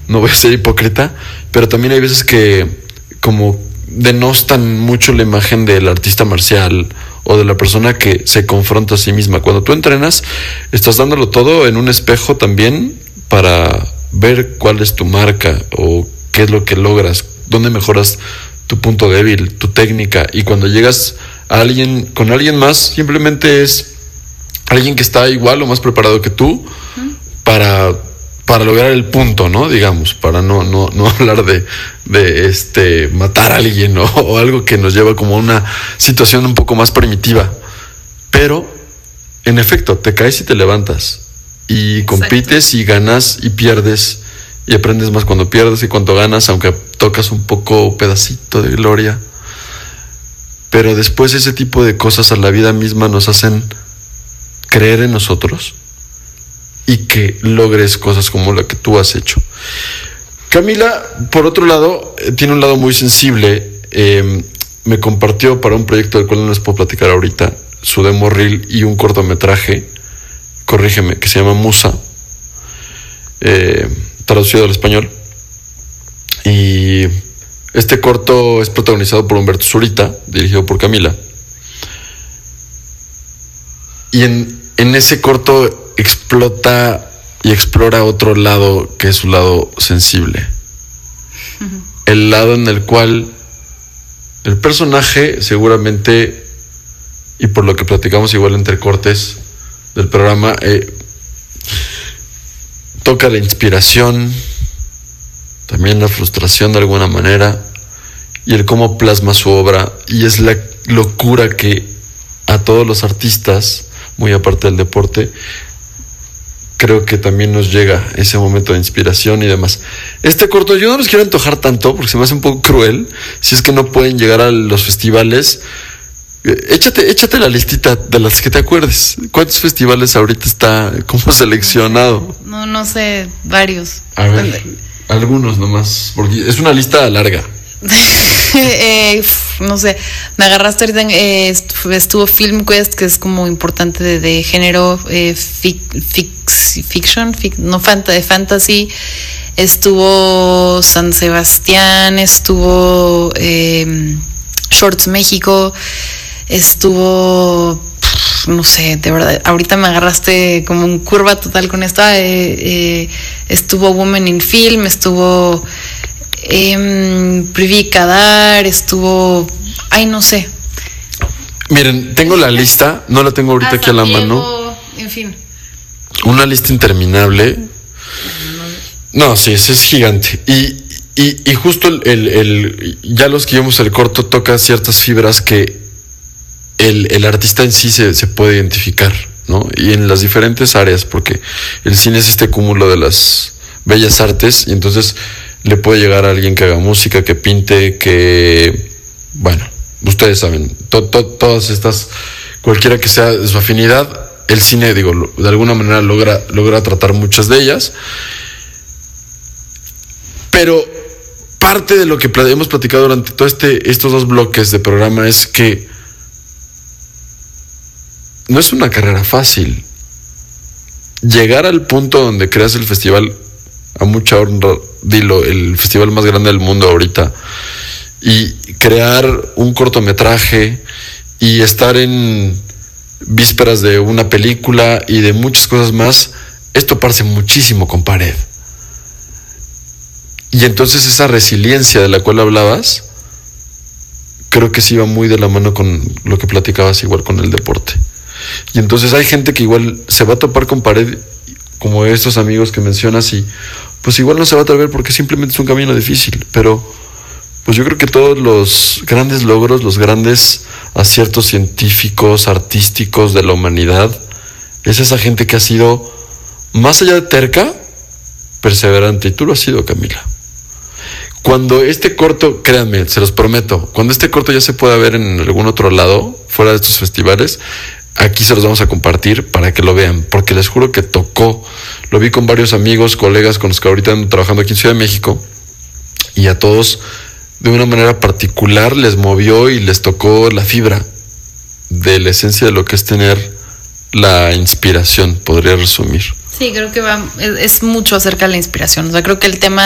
no voy a ser hipócrita, pero también hay veces que como denostan mucho la imagen del artista marcial o de la persona que se confronta a sí misma. Cuando tú entrenas, estás dándolo todo en un espejo también para ver cuál es tu marca o qué es lo que logras, dónde mejoras tu punto débil, tu técnica. Y cuando llegas a con alguien más, simplemente es alguien que está igual o más preparado que tú para lograr el punto, ¿no? Digamos, para no hablar de matar a alguien o algo que nos lleva como a una situación un poco más primitiva. Pero, en efecto, te caes y te levantas. Y compites y ganas y pierdes. Y aprendes más cuando pierdes y cuando ganas, aunque tocas un poco pedacito de gloria. Pero después ese tipo de cosas a la vida misma nos hacen creer en nosotros y que logres cosas como la que tú has hecho. Camila, por otro lado, tiene un lado muy sensible. Me compartió para un proyecto del cual no les puedo platicar ahorita, su demo reel y un cortometraje, corrígeme, que se llama Musa, traducido al español. Y este corto es protagonizado por Humberto Zurita, dirigido por Camila. Y en ese corto explota y explora otro lado que es su lado sensible. Uh-huh. El lado en el cual el personaje seguramente, y por lo que platicamos igual entre cortes del programa, toca la inspiración, también la frustración de alguna manera, y el cómo plasma su obra. Y es la locura que a todos los artistas, muy aparte del deporte, creo que también nos llega ese momento de inspiración y demás. Este corto yo no los quiero antojar tanto porque se me hace un poco cruel. Si es que no pueden llegar a los festivales, échate la listita de las que te acuerdes. ¿Cuántos festivales ahorita está como seleccionado? No sé, varios. A ver, algunos nomás, porque es una lista larga. No sé, me agarraste ahorita. Estuvo Film Quest, que es como importante de género, fiction, no de fantasy. Estuvo San Sebastián, estuvo Shorts México, estuvo, no sé, de verdad, ahorita me agarraste como un curva total con esta. Estuvo Women in Film, estuvo Privi Kadar, estuvo, no sé. Miren, tengo la lista, no la tengo ahorita aquí a la mano. En fin. Una lista interminable. No, sí, ese es gigante. Y justo ya los que vimos el corto toca ciertas fibras que el artista en sí se puede identificar, ¿no? Y en las diferentes áreas, porque el cine es este cúmulo de las bellas artes, y entonces le puede llegar a alguien que haga música, que pinte, que, bueno, ustedes saben, todas estas, cualquiera que sea de su afinidad, el cine, digo, de alguna manera logra tratar muchas de ellas. Pero parte de lo que hemos platicado durante todo estos dos bloques de programa es que no es una carrera fácil. Llegar al punto donde creas el festival, a mucha honra, dilo, el festival más grande del mundo ahorita, y crear un cortometraje y estar en vísperas de una película y de muchas cosas más, esto parece muchísimo con pared. Y entonces esa resiliencia de la cual hablabas, creo que sí va muy de la mano con lo que platicabas igual con el deporte. Y entonces hay gente que igual se va a topar con pared, como estos amigos que mencionas, y pues igual no se va a atrever porque simplemente es un camino difícil. Pero pues yo creo que todos los grandes logros, los grandes aciertos científicos, artísticos de la humanidad, es esa gente que ha sido, más allá de terca, perseverante. Y tú lo has sido, Camila. Cuando este corto, créanme, se los prometo, cuando este corto ya se pueda ver en algún otro lado, fuera de estos festivales, aquí se los vamos a compartir para que lo vean, porque les juro que tocó. Lo vi con varios amigos, colegas con los que ahorita ando trabajando aquí en Ciudad de México, y a todos de una manera particular les movió y les tocó la fibra de la esencia de lo que es tener la inspiración, podría resumir. Sí, creo que es mucho acerca de la inspiración. O sea, creo que el tema